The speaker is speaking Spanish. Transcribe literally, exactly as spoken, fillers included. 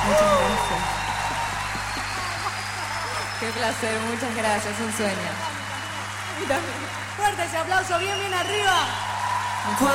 Muchas gracias. Qué placer, muchas gracias, un sueño. Fuerte ese aplauso, bien, bien arriba.